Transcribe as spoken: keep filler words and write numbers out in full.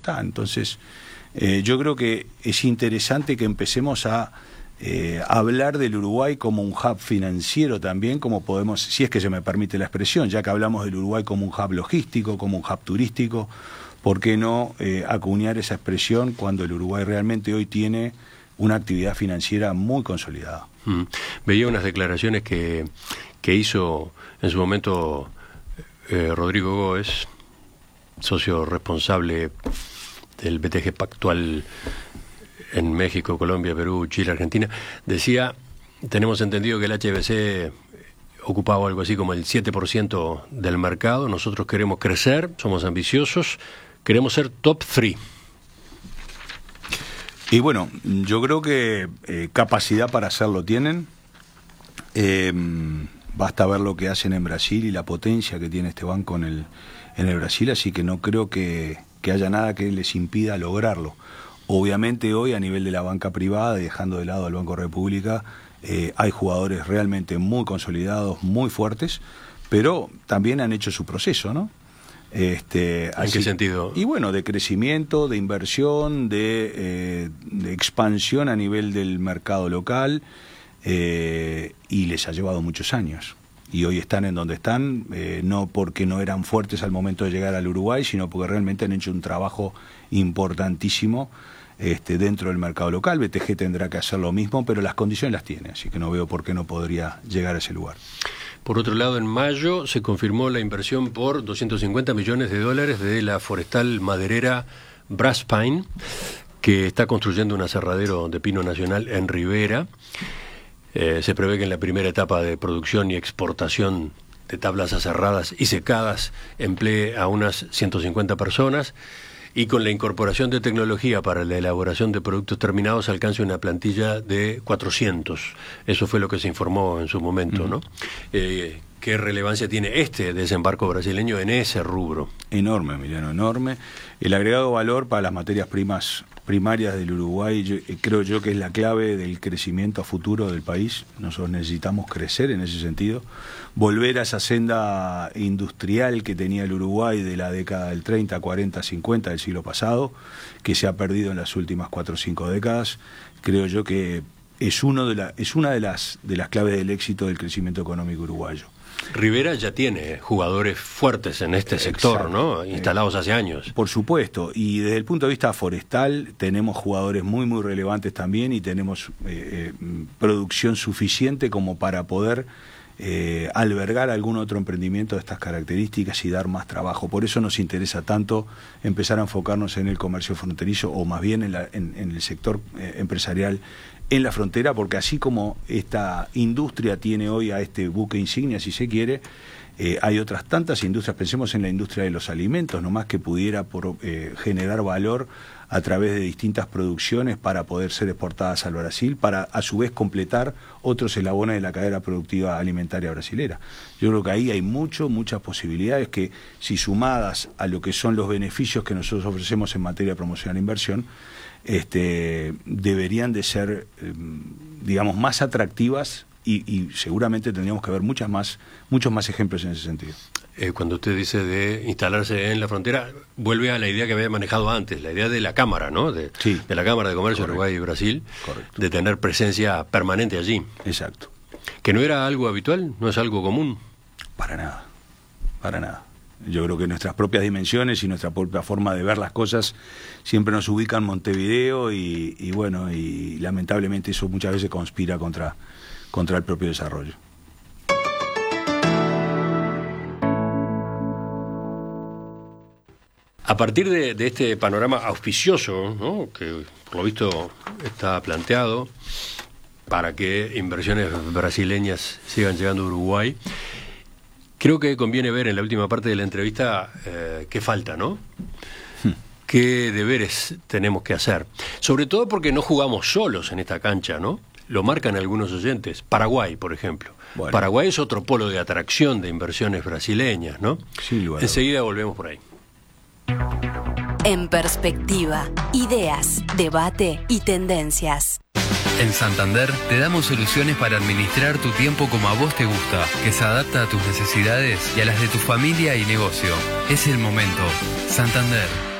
está. Entonces, eh, yo creo que es interesante que empecemos a eh, hablar del Uruguay como un hub financiero también, como podemos, si es que se me permite la expresión, ya que hablamos del Uruguay como un hub logístico, como un hub turístico, ¿por qué no eh, acuñar esa expresión cuando el Uruguay realmente hoy tiene una actividad financiera muy consolidada? Mm. Veía unas declaraciones que, que hizo en su momento eh, Rodrigo Góez, socio responsable del B T G Pactual en México, Colombia, Perú, Chile, Argentina. Decía, tenemos entendido que el H B C ocupaba algo así como el siete por ciento del mercado, nosotros queremos crecer, somos ambiciosos, queremos ser top tres. Y bueno, yo creo que eh, capacidad para hacerlo tienen. Eh, basta ver lo que hacen en Brasil y la potencia que tiene este banco en el, en el Brasil, así que no creo que, que haya nada que les impida lograrlo. Obviamente hoy a nivel de la banca privada, dejando de lado al Banco República, eh, hay jugadores realmente muy consolidados, muy fuertes, pero también han hecho su proceso, ¿no? Este, ¿En así, qué sentido? Y bueno, de crecimiento, de inversión, de, eh, de expansión a nivel del mercado local, eh, y les ha llevado muchos años. Y hoy están en donde están, eh, no porque no eran fuertes al momento de llegar al Uruguay, sino porque realmente han hecho un trabajo importantísimo este, dentro del mercado local. B T G tendrá que hacer lo mismo, pero las condiciones las tiene, así que no veo por qué no podría llegar a ese lugar. Por otro lado, en mayo se confirmó la inversión por doscientos cincuenta millones de dólares de la forestal maderera Braspain, que está construyendo un aserradero de pino nacional en Rivera. Eh, se prevé que en la primera etapa de producción y exportación de tablas aserradas y secadas emplee a unas ciento cincuenta personas, y con la incorporación de tecnología para la elaboración de productos terminados alcance una plantilla de cuatrocientos. Eso fue lo que se informó en su momento, ¿no? Eh, ¿Qué relevancia tiene este desembarco brasileño en ese rubro? Enorme, Emiliano, enorme. El agregado valor para las materias primas primarias del Uruguay, yo, creo yo que es la clave del crecimiento a futuro del país. Nosotros necesitamos crecer en ese sentido, volver a esa senda industrial que tenía el Uruguay de la década del treinta, cuarenta, cincuenta del siglo pasado, que se ha perdido en las últimas cuatro o cinco décadas. Creo yo que es, uno de la, es una de las, de las claves del éxito del crecimiento económico uruguayo. Rivera ya tiene jugadores fuertes en este sector, exacto, ¿no? Instalados hace años. Por supuesto, y desde el punto de vista forestal tenemos jugadores muy muy relevantes también, y tenemos eh, eh, producción suficiente como para poder eh, albergar algún otro emprendimiento de estas características y dar más trabajo. Por eso nos interesa tanto empezar a enfocarnos en el comercio fronterizo, o más bien en, la, en, en el sector eh, empresarial en la frontera, porque así como esta industria tiene hoy a este buque insignia, si se quiere, eh, hay otras tantas industrias. Pensemos en la industria de los alimentos, nomás, que pudiera por, eh, generar valor a través de distintas producciones para poder ser exportadas al Brasil, para a su vez completar otros eslabones de la cadena productiva alimentaria brasilera. Yo creo que ahí hay mucho, muchas posibilidades que, si sumadas a lo que son los beneficios que nosotros ofrecemos en materia de promoción a la inversión, Este, deberían de ser, eh, digamos, más atractivas, y, y seguramente tendríamos que ver muchas más, muchos más ejemplos en ese sentido. Eh, cuando usted dice de instalarse en la frontera, vuelve a la idea que había manejado antes, la idea de la Cámara, ¿no? De, sí. de la Cámara de Comercio Correcto. Uruguay y Brasil, Correcto. De tener presencia permanente allí. Exacto. ¿Que no era algo habitual? ¿No es algo común? Para nada, para nada. Yo creo que nuestras propias dimensiones y nuestra propia forma de ver las cosas siempre nos ubican en Montevideo, y, y bueno, y lamentablemente eso muchas veces conspira contra, contra el propio desarrollo. A partir de, de este panorama auspicioso, ¿no?, que por lo visto está planteado para que inversiones brasileñas sigan llegando a Uruguay, creo que conviene ver en la última parte de la entrevista eh, qué falta, ¿no? Hmm. ¿Qué deberes tenemos que hacer? Sobre todo porque no jugamos solos en esta cancha, ¿no? Lo marcan algunos oyentes. Paraguay, por ejemplo. Bueno. Paraguay es otro polo de atracción de inversiones brasileñas, ¿no? Sí, bueno. Enseguida volvemos por ahí. En perspectiva, ideas, debate y tendencias. En Santander te damos soluciones para administrar tu tiempo como a vos te gusta, que se adapta a tus necesidades y a las de tu familia y negocio. Es el momento. Santander.